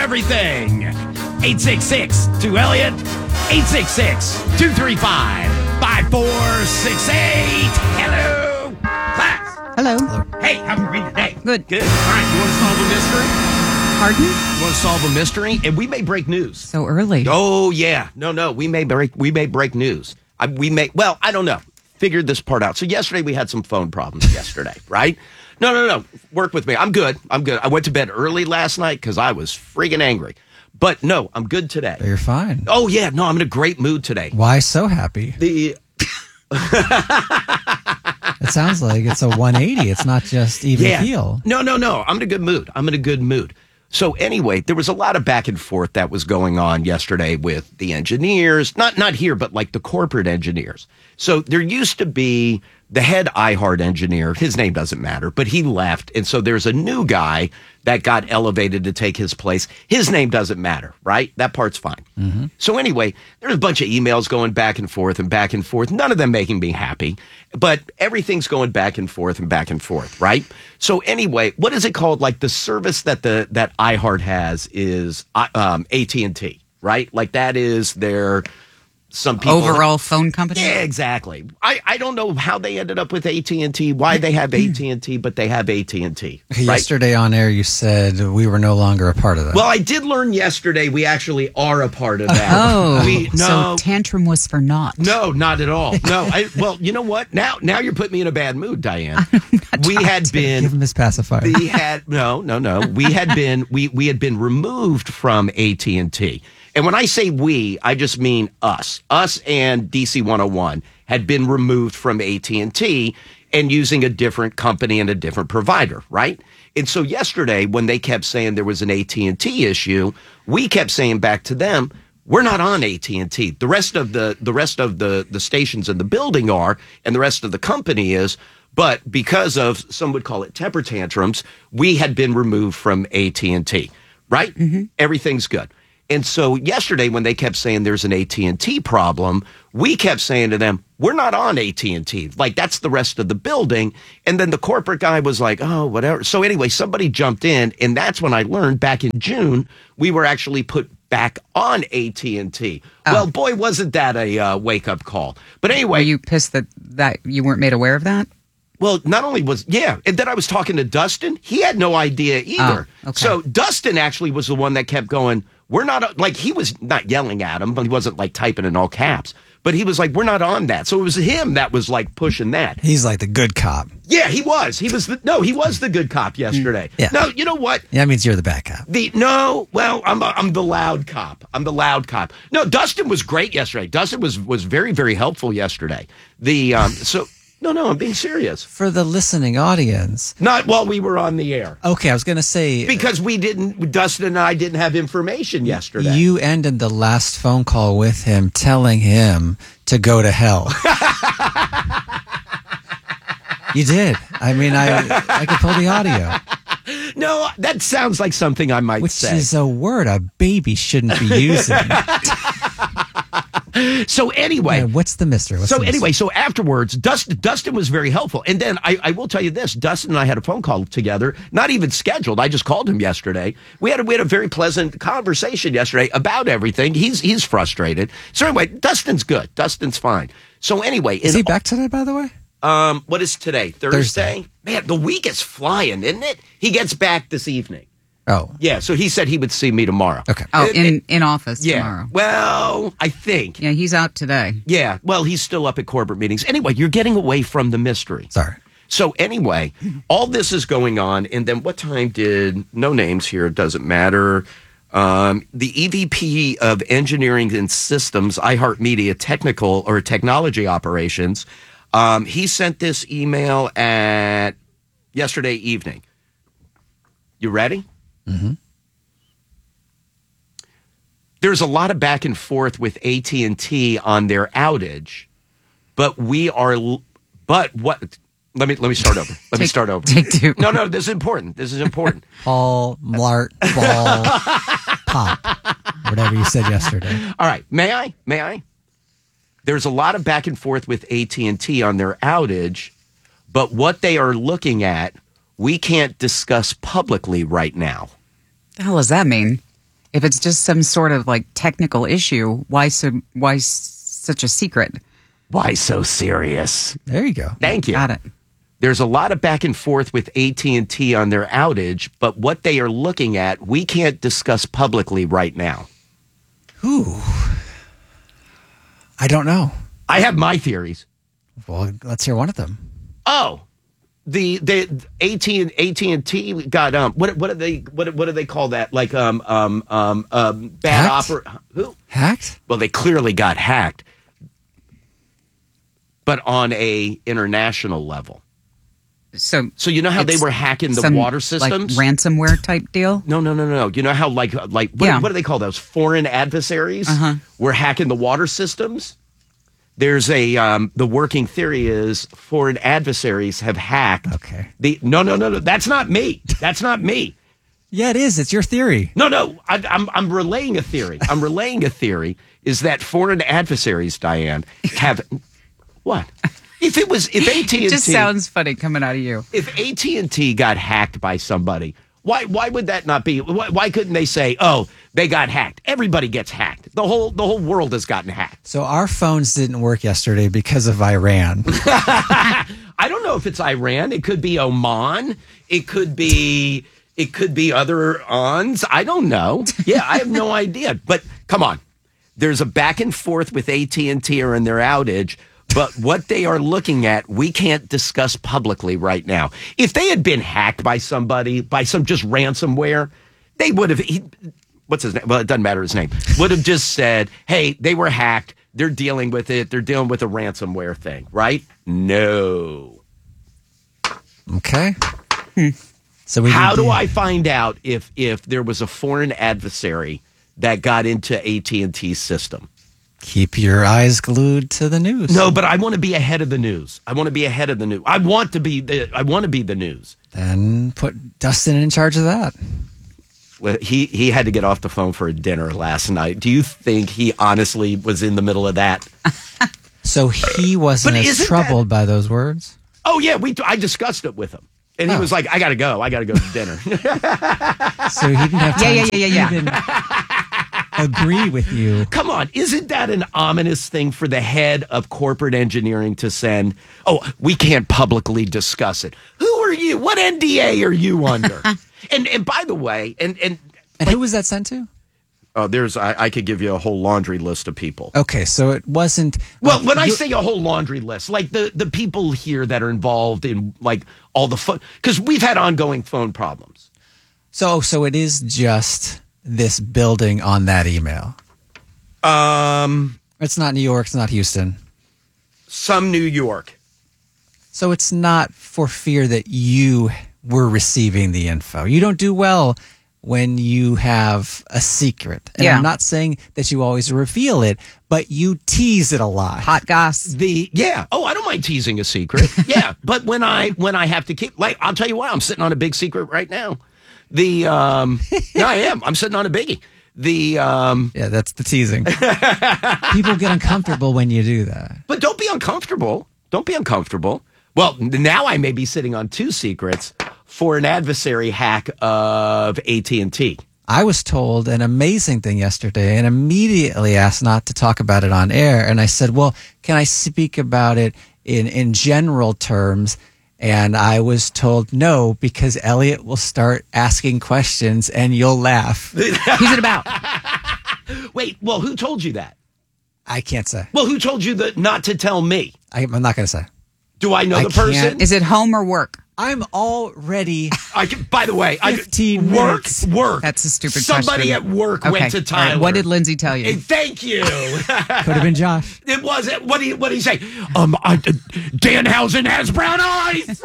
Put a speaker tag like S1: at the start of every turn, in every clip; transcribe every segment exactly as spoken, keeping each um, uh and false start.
S1: everything. eight six six, two Elliott. eight six six, two three five, five four six eight. Hello, class.
S2: Hello.
S1: Hey, how are we today?
S2: Good.
S1: Good. All right, you want to solve a mystery?
S2: Pardon?
S1: You want to solve a mystery? And we may break news.
S2: So early.
S1: Oh, yeah. No, no. We may break We may break news. I, we may, well, I don't know. Figured this part out. So yesterday we had some phone problems yesterday, right? No, no, no. Work with me. I'm good. I'm good. I went to bed early last night because I was freaking angry. But no, I'm good today.
S3: You're fine.
S1: Oh, yeah. No, I'm in a great mood today.
S3: Why so happy?
S1: The
S3: It sounds like it's a one eighty. It's not just even
S1: yeah.
S3: keel.
S1: No, no, no. I'm in a good mood. I'm in a good mood. So anyway, there was a lot of back and forth that was going on yesterday with the engineers, not not here, but like the corporate engineers. So there used to be the head iHeart engineer. His name doesn't matter, but he left. And so there's a new guy that got elevated to take his place. His name doesn't matter, right? That part's fine. Mm-hmm. So anyway, there's a bunch of emails going back and forth and back and forth, none of them making me happy, but everything's going back and forth and back and forth, right? So anyway, what is it called? Like the service that the that iHeart has is um, A T and T, right? Like that is their... Some people
S2: overall phone company.
S1: Yeah, exactly. I, I don't know how they ended up with A T and T, why they have A T and T, but they have A T and T. Right?
S3: Yesterday on air, you said we were no longer a part of that.
S1: Well, I did learn yesterday we actually are a part of that.
S2: Oh,
S1: we, no,
S2: so tantrum was for naught.
S1: no, not at all. No, I, well, you know what? Now, now you're putting me in a bad mood, Diane. We had been.
S3: Give him his pacifier.
S1: We had no, no, no. We had been. We we had been removed from A T and T. And when I say we, I just mean us. Us and D C one oh one had been removed from A T and T and using a different company and a different provider, right? And so yesterday, when they kept saying there was an A T and T issue, we kept saying back to them, we're not on A T and T. The rest of the the rest of the, the stations in the building are, and the rest of the company is. But because of, some would call it temper tantrums, we had been removed from A T and T, right? Mm-hmm. Everything's good. And so yesterday when they kept saying there's an A T and T problem, we kept saying to them, we're not on A T and T. Like, that's the rest of the building. And then the corporate guy was like, oh, whatever. So anyway, somebody jumped in, and that's when I learned back in June, we were actually put back on A T and T. Oh. Well, boy, wasn't that a uh, wake-up call. But anyway.
S2: Were you pissed that, that you weren't made aware of that?
S1: Well, not only was, yeah, and then I was talking to Dustin. He had no idea either.
S2: Oh, okay.
S1: So Dustin actually was the one that kept going, we're not, like, he was not yelling at him, but he wasn't, like, typing in all caps. But he was like, we're not on that. So it was him that was, like, pushing that.
S3: He's like the good cop.
S1: Yeah, he was. He was the, no, he was the good cop yesterday.
S3: Yeah.
S1: No, you know what?
S3: Yeah, that means you're the bad cop.
S1: The no, well, I'm I'm the loud cop. I'm the loud cop. No, Dustin was great yesterday. Dustin was was very very helpful yesterday. The um, so no no, I'm being serious.
S3: For the listening audience,
S1: not while we were on the air.
S3: Okay, I was going to say
S1: because we didn't. Dustin and I didn't have information yesterday.
S3: You ended the last phone call with him, telling him to go to hell. You did. I mean, I I could pull the audio.
S1: No, that sounds like something I might
S3: Which
S1: say.
S3: Which is a word a baby shouldn't be using.
S1: So anyway,
S3: yeah, what's the mystery? What's
S1: so
S3: the mystery?
S1: anyway, so afterwards, Dustin, Dustin was very helpful. And then I, I will tell you this, Dustin and I had a phone call together, not even scheduled. I just called him yesterday. We had a, we had a very pleasant conversation yesterday about everything. He's he's frustrated. So anyway, Dustin's good. Dustin's fine. So anyway.
S3: Is he back today, by the way?
S1: Um, what is today? Thursday?
S3: Thursday?
S1: Man, the week is flying, isn't it? He gets back this evening.
S3: Oh.
S1: Yeah, so he said he would see me tomorrow.
S3: Okay.
S2: Oh,
S1: It-
S2: in,
S1: it-
S2: in office
S1: yeah.
S2: tomorrow.
S1: Well, I think.
S2: Yeah, he's out today.
S1: Yeah, well, he's still up at corporate meetings. Anyway, you're getting away from the mystery.
S3: Sorry.
S1: So anyway, all this is going on, and then what time did, no names here, it doesn't matter, um, the E V P of Engineering and Systems, iHeartMedia Technical or Technology Operations, um, he sent this email at yesterday evening. You ready?
S3: Mm-hmm.
S1: There's a lot of back and forth with A T and T on their outage, but we are, but what, let me, let me start over. Let
S2: take,
S1: me start over.
S2: Take two.
S1: No, no, this is important. This is important.
S3: Paul, Mart, Ball, Pop, whatever you said yesterday.
S1: All right. May I? May I? There's a lot of back and forth with A T and T on their outage, but what they are looking at, we can't discuss publicly right now.
S2: The hell does that mean? If it's just some sort of like technical issue, why so why s- such a secret?
S1: Why so serious?
S3: There you go.
S1: Thank you.
S2: Got it.
S1: There's a lot of back and forth with A T and T on their outage, but what they are looking at, we can't discuss publicly right now.
S3: Ooh. I don't know.
S1: I have my theories.
S3: Well, let's hear one of them.
S1: Oh, the the AT and A T and T got um what what do they what what do they call that like um um um um bad
S3: Hacked?
S1: oper who
S3: Hacked?
S1: well they clearly got hacked, but on a international level.
S2: So,
S1: So you know how they
S2: it's
S1: were hacking the
S2: some,
S1: water systems?
S2: like ransomware type deal.
S1: No, no, no, no, no. You know how like like what,
S2: Yeah.
S1: what do they call those foreign adversaries?
S2: Uh-huh.
S1: Were hacking the water systems. There's a um, the working theory is foreign adversaries have hacked.
S3: Okay.
S1: The no, no, no, no. That's not me. That's not me.
S3: Yeah, it is. It's your theory.
S1: No, no. I, I'm I'm relaying a theory. I'm relaying a theory. Is that foreign adversaries, Diane, have what? If it was if A T and T
S2: It just sounds funny coming out of you.
S1: if A T and T got hacked by somebody, why why would that not be? Why, why couldn't they say, "Oh, they got hacked"? Everybody gets hacked. The whole the whole world has gotten hacked.
S3: So our phones didn't work yesterday because of Iran.
S1: I don't know if it's Iran. It could be Oman. It could be it could be other ons. I don't know. Yeah, I have no idea. But come on, there's a back and forth with A T and T and their outage. But what they are looking at, we can't discuss publicly right now. If they had been hacked by somebody, by some just ransomware, they would have, he, what's his name? Well, it doesn't matter his name. Would have just said, hey, they were hacked. They're dealing with it. They're dealing with a ransomware thing, right? No.
S3: Okay. Hmm. So we
S1: How
S3: need
S1: do
S3: to-
S1: I find out if if there was a foreign adversary that got into A T and T's system?
S3: keep your eyes glued to the news?
S1: No, but I want to be ahead of the news. I want to be ahead of the news. I want to be the. I want to be the news.
S3: Then put Dustin in charge of that.
S1: Well, he he had to get off the phone for a dinner last night. Do you think he honestly was in the middle of that?
S3: So he wasn't
S1: But
S3: as
S1: isn't
S3: troubled by those words?
S1: Oh yeah, we. I discussed it with him, and he
S3: Oh.
S1: was like, "I got to go. I got to go to dinner."
S3: So he didn't have time
S2: Yeah, yeah,
S3: to
S2: yeah, yeah, yeah.
S3: even agree with you.
S1: Come on, isn't that an ominous thing for the head of corporate engineering to send? Oh, we can't publicly discuss it. Who are you? What N D A are you under? and and by the way, and and
S3: And who was that sent to?
S1: oh, there's I, I could give you a whole laundry list of people.
S3: Okay, so it wasn't.
S1: Well, when I
S3: you-
S1: say a whole laundry list, like the, the people here that are involved in like all the phone, because we've had ongoing phone problems.
S3: So, so it is just this building on that email.
S1: Um,
S3: It's not New York. It's not Houston.
S1: some New York.
S3: So it's not for fear that you were receiving the info. You don't do well when you have a secret. And
S2: Yeah.
S3: I'm not saying that you always reveal it, but you tease it a lot.
S2: Hot goss.
S1: The yeah. Oh, I don't mind teasing a secret. Yeah, but when I when I have to keep like I'll tell you what, I'm sitting on a big secret right now. The um, no, I am. I'm sitting on a biggie. The um,
S3: Yeah, that's the teasing. People get uncomfortable when you do that.
S1: but don't be uncomfortable. Don't be uncomfortable. Well, now I may be sitting on two secrets for an adversary hack of A T and T.
S3: I was told an amazing thing yesterday and immediately asked not to talk about it on air. And I said, well, can I speak about it in, in general terms? And I was told no, because Elliot will start asking questions and you'll laugh.
S2: Who's it about?
S1: Wait, well, who told you that?
S3: I can't say.
S1: Well, who told you that not to tell me?
S3: I, I'm not going to say.
S1: Do I know
S3: I
S1: the person?
S3: can't-
S2: Is it home or work?
S3: I'm already.
S1: I can, by the way, I
S3: fifteen
S1: work,
S3: minutes.
S1: work.
S2: That's a stupid
S1: Somebody
S2: question.
S1: at work
S2: Okay.
S1: went to
S2: All right.
S1: Tyler.
S2: What did Lindsay tell you?
S1: Hey, thank you.
S3: Could have been Josh.
S1: It wasn't. What do you? What do you say? Um, I, uh, Danhausen has brown eyes.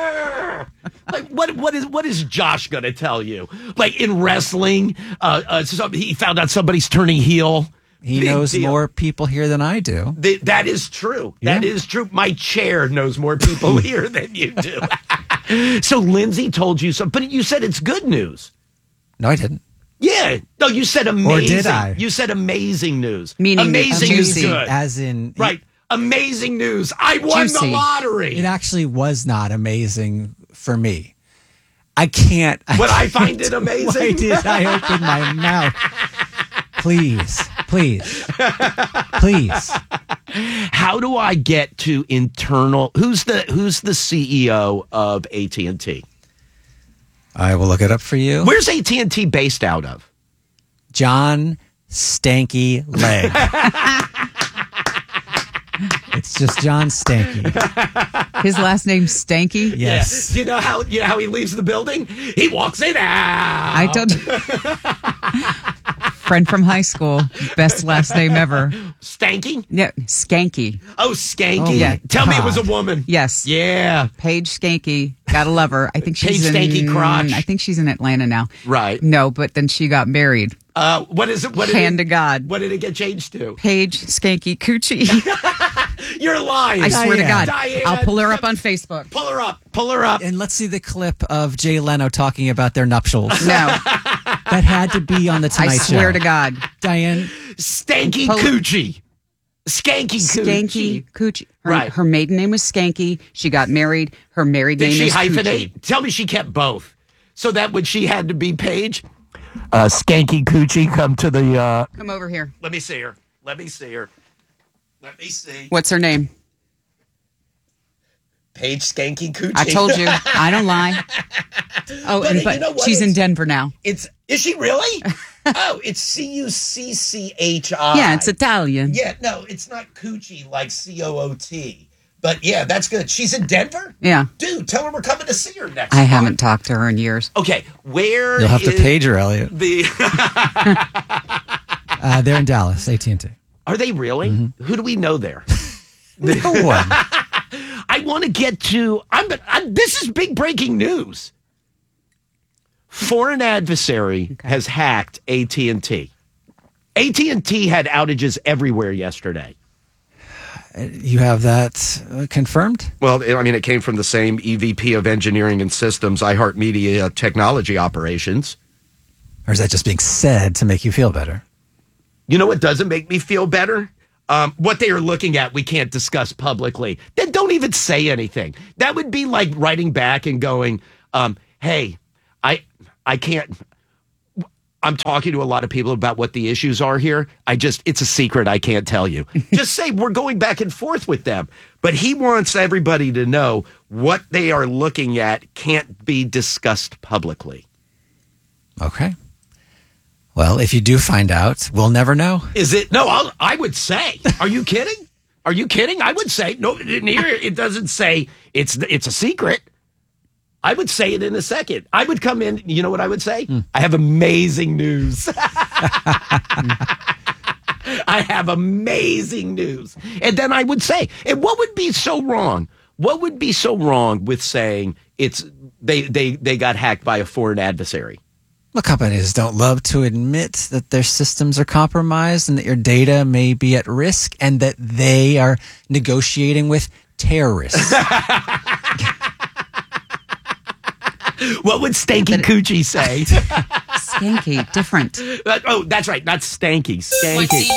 S1: Like what? What is? What is Josh going to tell you? Like in wrestling, uh, uh, some, he found out somebody's turning heel.
S3: He
S1: Big
S3: knows
S1: deal.
S3: more people here than I do.
S1: Th- that is true. That
S3: Yeah.
S1: is true. My chair knows more people here than you do. So Lindsay told you something, but you said it's good news.
S3: No, I didn't.
S1: Yeah. No, you said amazing.
S3: did I?
S1: You said amazing news.
S2: Meaning
S1: amazing is
S2: juicy.
S1: good.
S3: As in,
S1: Right. Amazing news. I won
S2: Juicy.
S1: the lottery.
S3: It actually was not amazing for me. I can't. I
S1: But I
S3: can't.
S1: find it amazing.
S3: Why did I open my mouth? Please, please, please.
S1: How do I get to internal? Who's the Who's the C E O of A T and T?
S3: I will look it up for you.
S1: Where's A T and T based out of?
S3: John Stanky Leg. It's just John Stanky.
S2: His last name's Stanky.
S3: Yes.
S1: Yeah. You know how you know how he leaves the building? He walks in out.
S2: I told you. Friend from high school. Best last name ever.
S1: Stanky?
S2: Yeah, Skanky.
S1: Oh, Skanky.
S3: Oh,
S2: yeah.
S1: Tell me it was a
S3: God.
S1: woman.
S2: Yes.
S1: Yeah.
S2: Paige Skanky. Gotta love her. I think she's
S1: Paige
S2: in.
S1: Stanky Crotch.
S2: I think she's in Atlanta now.
S1: Right.
S2: No, but then she got married.
S1: Uh, what is it? What did
S2: Hand
S1: it,
S2: to God.
S1: What did it get changed to?
S2: Paige Skanky Coochie.
S1: You're lying.
S2: I swear to God.
S1: Diane.
S2: I'll pull her up on Facebook.
S1: Pull her up. Pull her up.
S3: And let's see the clip of Jay Leno talking about their nuptials.
S2: No,
S3: That had to be on the Tonight
S2: I
S3: Show.
S2: swear to God.
S3: Diane,
S1: Stanky
S2: Pull-
S1: Coochie. Skanky Coochie.
S2: Skanky Coochie. Her,
S1: Right.
S2: her maiden name was Skanky. She got married. Her married
S1: Did
S2: name
S1: she
S2: is
S1: hyphenate?
S2: Coochie.
S1: Tell me she kept both. So that when she had to be Paige, uh, Skanky Coochie, come to the. Uh,
S2: Come over here.
S1: let me see her. Let me see her. Let me see.
S2: What's her name?
S1: Paige Skanky Coochie.
S2: I told you. I don't lie. Oh,
S1: But
S2: and
S1: you
S2: but
S1: know what?
S2: she's in
S1: It's-
S2: Denver now.
S1: It's is she really? Oh, it's C U C C H I.
S2: Yeah, it's Italian.
S1: Yeah, no, it's not Coochie like C O O T. But yeah, that's good. She's in Denver?
S2: Yeah.
S1: Dude, tell her we're coming to see her next
S2: I
S1: month.
S2: haven't talked to her in years.
S1: Okay, where
S3: you'll have to
S1: is
S3: page her, Elliot.
S1: the
S3: Uh, they're in Dallas, A T and T.
S1: Are they really?
S3: Mm-hmm.
S1: Who do we know there?
S3: No one.
S1: I want to get to I'm, I'm this is big breaking news. Foreign adversary has hacked A T and T. A T and T had outages everywhere yesterday.
S3: You have that uh, confirmed?
S1: Well, I mean, it came from the same E V P of Engineering and Systems, iHeartMedia Technology Operations.
S3: Or is that just being said to make you feel better?
S1: You know what doesn't make me feel better? Um, what they are looking at, we can't discuss publicly. Then don't even say anything. That would be like writing back and going, um, hey, I I can't. I'm talking to a lot of people about what the issues are here. I just, it's a secret. I can't tell you. Just say we're going back and forth with them. But he wants everybody to know what they are looking at can't be discussed publicly.
S3: Okay. Well, if you do find out, we'll never know.
S1: Is it? No, I'll, I would say. Are you kidding? Are you kidding? I would say. No, in here it doesn't say it's it's a secret. I would say it in a second. I would come in. You know what I would say?
S3: Hmm.
S1: I have amazing news. I have amazing news. And then I would say, and what would be so wrong? What would be so wrong with saying it's they they they got hacked by a foreign adversary?
S3: Well, companies don't love to admit that their systems are compromised and that your data may be at risk and that they are negotiating with terrorists.
S1: What would Stanky Coochie say?
S2: Skanky, different.
S1: Uh, oh, that's right. Not stanky. Skanky.